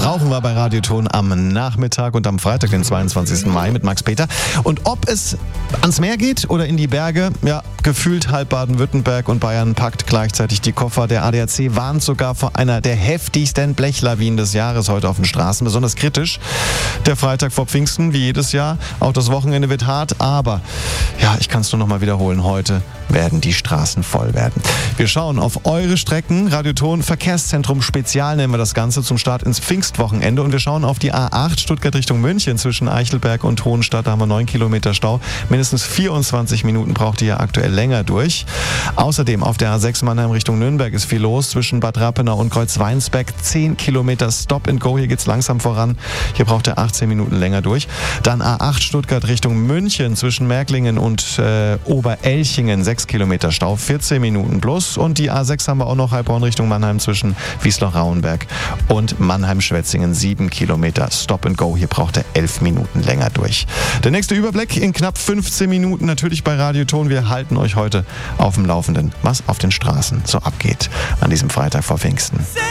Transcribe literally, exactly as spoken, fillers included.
brauchen wir bei Radioton am Nachmittag und am Freitag, den zweiundzwanzigsten Mai mit Max Peter. Und ob es ans Meer geht oder in die Berge, ja, gefühlt halb Baden-Württemberg und Bayern packt gleichzeitig die Koffer. Der A D A C warnt sogar vor einer der heftigsten Blechlawinen des Jahres heute auf den Straßen. Besonders kritisch der Freitag vor Pfingsten, wie jedes Jahr. Auch das Wochenende wird hart, aber ja, ich kann es nur noch mal wiederholen. Heute werden die Straßen voll werden. Wir schauen auf eure Strecken. Radioton Verkehrszentrum Spezial nennen wir das Ganze zum Start ins Pfingstwochenende. Und wir schauen auf die A acht Stuttgart Richtung München zwischen Eichelberg und Hohenstadt. Da haben wir neun Kilometer Stau. Mindestens vierundzwanzig Minuten braucht ihr ja aktuell länger durch. Außerdem auf der A sechs Mannheim Richtung Nürnberg ist viel los. Zwischen Bad Rappenau und Kreuzweinsberg zehn Kilometer Stop and Go. Hier geht's langsam voran. Hier braucht ihr achtzehn Minuten länger durch. Dann A acht Stuttgart Richtung München zwischen Märklingen und äh, Oberelchingen. sechs Kilometer Stau, vierzehn Minuten plus. Und die A sechs haben wir auch noch Heilbronn Richtung Mannheim zwischen Wiesloch-Rauenberg und Mannheim-Schwetzingen. sieben Kilometer Stop and Go. Hier braucht er elf Minuten länger durch. Der nächste Überblick in knapp fünfzehn Minuten natürlich bei Radioton. Wir halten euch heute auf dem Laufenden, was auf den Straßen so abgeht an diesem Freitag vor Pfingsten.